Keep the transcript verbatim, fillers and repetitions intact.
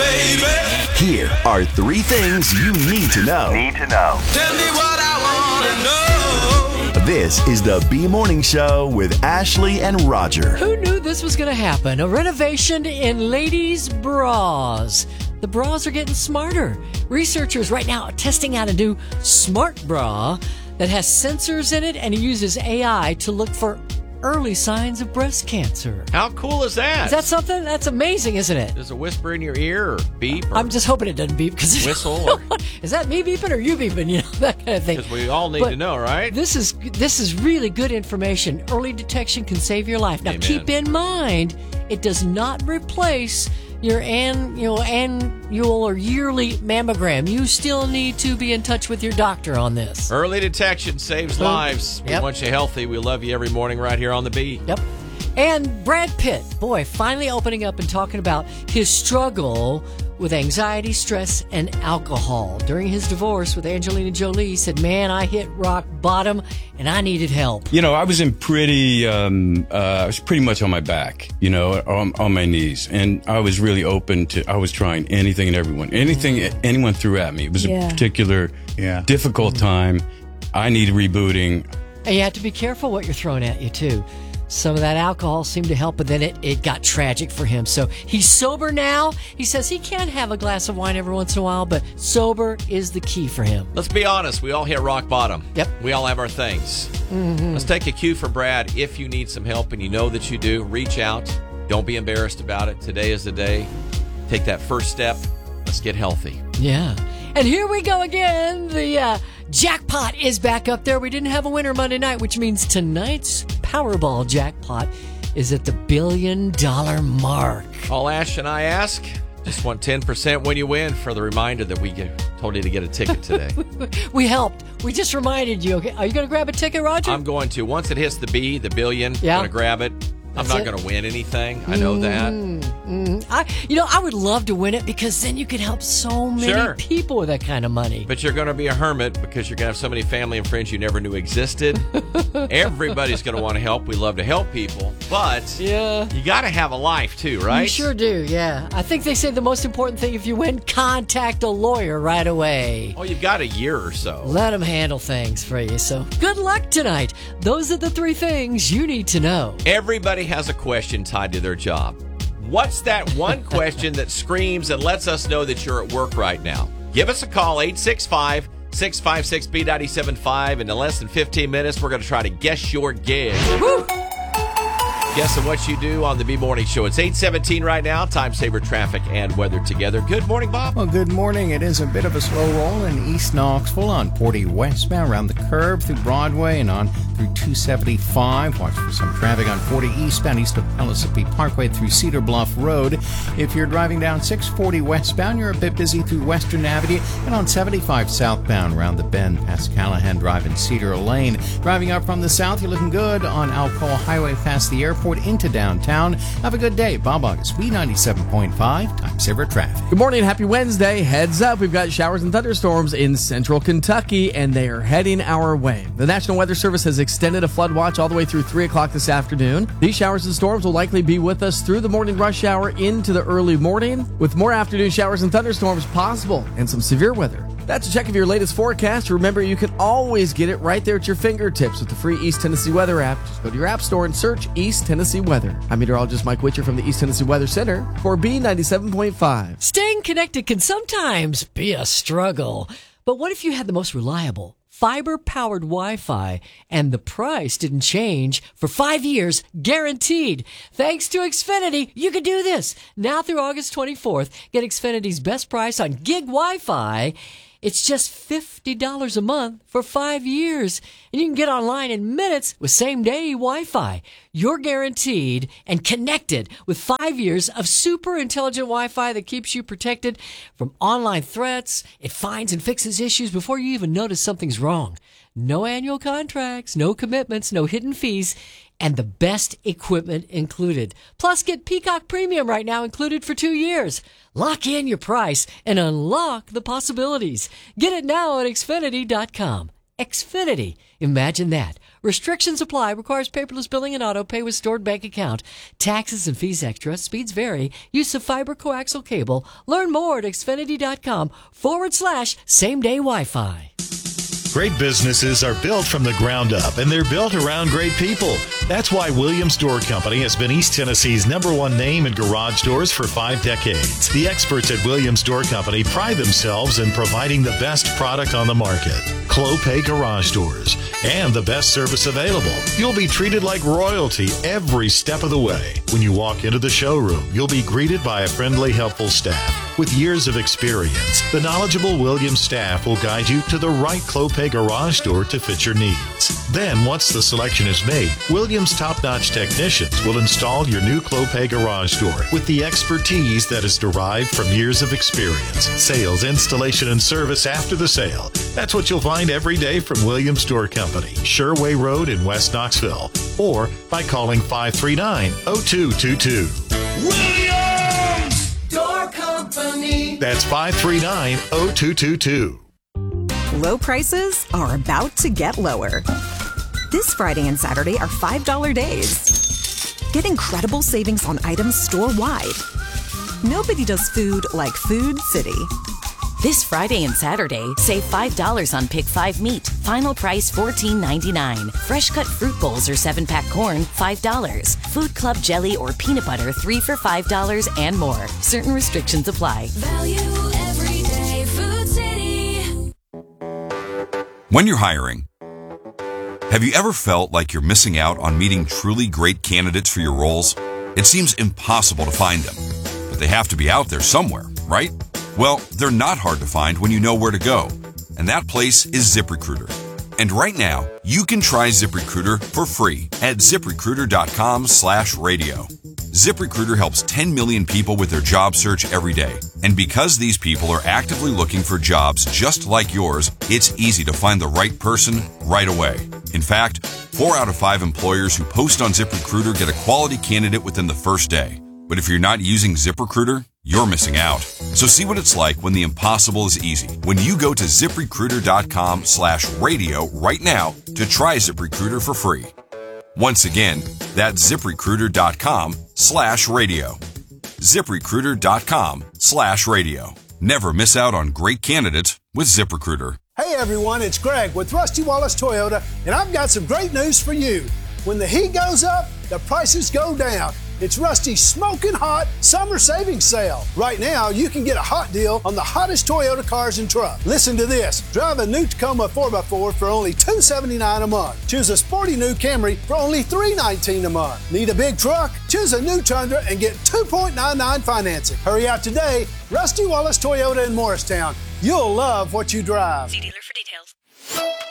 baby. Here are three things you need to know. Need to know. Tell me what I want to know. This is the B Morning Show with Ashley and Roger. Who knew this was going to happen? A renovation in ladies' bras. The bras are getting smarter. Researchers right now are testing out a new smart bra that has sensors in it, and it uses A I to look for early signs of breast cancer. How cool is that? Is that something? That's amazing, isn't it? Does it whisper in your ear or beep? Or I'm just hoping it doesn't beep. Cause whistle? Or, is that me beeping or you beeping? You know, that kind of thing. Because we all need but to know, right? This is this is really good information. Early detection can save your life. Now, Amen. Keep in mind, it does not replace your an, you know, annual or yearly mammogram. You still need to be in touch with your doctor on this. Early detection saves lives. We Yep. want you healthy. We love you every morning right here on the B. Yep. And Brad Pitt, boy, finally opening up and talking about his struggle with anxiety, stress, and alcohol. During his divorce with Angelina Jolie, he said, man, I hit rock bottom and I needed help. You know, I was in pretty, um, uh, I was pretty much on my back, you know, on, on my knees. And I was really open to, I was trying anything and everyone, anything anyone threw at me. It was Yeah. a particular Yeah. difficult time. I needed rebooting. And you have to be careful what you're throwing at you, too. Some of that alcohol seemed to help, but then it, it got tragic for him. So he's sober now. He says he can have a glass of wine every once in a while, but sober is the key for him. Let's be honest. We all hit rock bottom. Yep. We all have our things. Mm-hmm. Let's take a cue from Brad. If you need some help and you know that you do, reach out. Don't be embarrassed about it. Today is the day. Take that first step. Let's get healthy. Yeah. And here we go again. The uh, jackpot is back up there. We didn't have a winner Monday night, which means tonight's Powerball jackpot is at the billion dollar mark. All Ash and I ask, just want ten percent when you win for the reminder that we get, told you to get a ticket today. We helped. We just reminded you. Okay? Are you going to grab a ticket, Roger? I'm going to. Once it hits the B, the billion, Yeah. I'm going to grab it. That's I'm not it. going to win anything. I know that. Mm, I, you know, I would love to win it because then you could help so many Sure. people with that kind of money. But you're going to be a hermit because you're going to have so many family and friends you never knew existed. Everybody's going to want to help. We love to help people. But Yeah. you got to have a life too, right? You sure do, yeah. I think they say the most important thing if you win, contact a lawyer right away. Oh, you've got a year or so. Let them handle things for you. So good luck tonight. Those are the three things you need to know. Everybody has a question tied to their job. What's that one question that screams and lets us know that you're at work right now? Give us a call, eight six five, six five six, B nine seven five. And in less than fifteen minutes, we're going to try to guess your gig. Woo! Guessing what you do on the B Morning Show. It's eight seventeen right now. Time saver traffic and weather together. Good morning, Bob. Well, good morning. It is a bit of a slow roll in East Knoxville on forty westbound around the curve through Broadway and on through two seventy-five. Watch for some traffic on forty eastbound east of Pellissippi Parkway through Cedar Bluff Road. If you're driving down six forty westbound, you're a bit busy through Western Avenue and on seventy-five southbound around the bend past Callahan Drive and Cedar Lane. Driving up from the south, you're looking good on Alcoa Highway past the airport into downtown. Have a good day. Bob August, B ninety-seven point five, Time Saver Traffic. Good morning. Happy Wednesday. Heads up. We've got showers and thunderstorms in central Kentucky, and they are heading our way. The National Weather Service has extended a flood watch all the way through three o'clock this afternoon. These showers and storms will likely be with us through the morning rush hour into the early morning, with more afternoon showers and thunderstorms possible and some severe weather. That's a check of your latest forecast. Remember, you can always get it right there at your fingertips with the free East Tennessee Weather app. Just go to your app store and search East Tennessee Weather. I'm meteorologist Mike Witcher from the East Tennessee Weather Center for B ninety-seven point five. Staying connected can sometimes be a struggle. But what if you had the most reliable, fiber-powered Wi-Fi and the price didn't change for five years, guaranteed? Thanks to Xfinity, you can do this. Now through August twenty-fourth, get Xfinity's best price on gig Wi-Fi. It's just fifty dollars a month for five years. And you can get online in minutes with same-day Wi-Fi. You're guaranteed and connected with five years of super intelligent Wi-Fi that keeps you protected from online threats. It finds and fixes issues before you even notice something's wrong. No annual contracts, no commitments, no hidden fees, and the best equipment included. Plus, get Peacock Premium right now included for two years. Lock in your price and unlock the possibilities. Get it now at Xfinity dot com. Xfinity. Imagine that. Restrictions apply. Requires paperless billing and auto pay with stored bank account. Taxes and fees extra. Speeds vary. Use of fiber coaxial cable. Learn more at Xfinity.com forward slash same day Wi-Fi. Great businesses are built from the ground up, and they're built around great people. That's why Williams Door Company has been East Tennessee's number one name in garage doors for five decades. The experts at Williams Door Company pride themselves in providing the best product on the market, Clopay garage doors, and the best service available. You'll be treated like royalty every step of the way. When you walk into the showroom, you'll be greeted by a friendly, helpful staff. With years of experience, the knowledgeable Williams staff will guide you to the right Clopay garage door to fit your needs. Then, once the selection is made, Williams top-notch technicians will install your new Clopay garage door with the expertise that is derived from years of experience, sales, installation, and service after the sale. That's what you'll find every day from Williams Door Company, Sherway Road in West Knoxville, or by calling five three nine, oh two two two. Williams Door Company. That's five three nine, oh two two two. Low prices are about to get lower. This Friday and Saturday are five dollar days. Get incredible savings on items store-wide. Nobody does food like Food City. This Friday and Saturday, save five dollars on Pick five meat. Final price fourteen ninety-nine. Fresh cut fruit bowls or seven pack corn, five dollars. Food Club jelly or peanut butter, three for five dollars and more. Certain restrictions apply. Value every day. Food City. When you're hiring, have you ever felt like you're missing out on meeting truly great candidates for your roles? It seems impossible to find them, but they have to be out there somewhere, right? Well, they're not hard to find when you know where to go, and that place is ZipRecruiter. And right now, you can try ZipRecruiter for free at ZipRecruiter.com slash radio. ZipRecruiter helps ten million people with their job search every day. And because these people are actively looking for jobs just like yours, it's easy to find the right person right away. In fact, four out of five employers who post on ZipRecruiter get a quality candidate within the first day. But if you're not using ZipRecruiter, you're missing out. So see what it's like when the impossible is easy. When you go to ZipRecruiter.com slash radio right now to try ZipRecruiter for free. Once again, that's ZipRecruiter.com slash radio. ZipRecruiter.com slash radio. Never miss out on great candidates with ZipRecruiter. Hey everyone, it's Greg with Rusty Wallace Toyota, and I've got some great news for you. When the heat goes up, the prices go down. It's Rusty's smoking hot summer savings sale. Right now, you can get a hot deal on the hottest Toyota cars and trucks. Listen to this. Drive a new Tacoma four by four for only two hundred seventy-nine dollars a month. Choose a sporty new Camry for only three hundred nineteen dollars a month. Need a big truck? Choose a new Tundra and get two point nine nine financing. Hurry out today. Rusty Wallace Toyota in Morristown. You'll love what you drive. See dealer for details.